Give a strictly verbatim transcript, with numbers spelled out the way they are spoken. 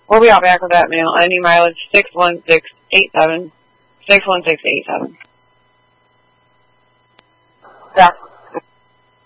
We'll be out back with that mail. Any mileage, six one six eight seven. six one six eight seven.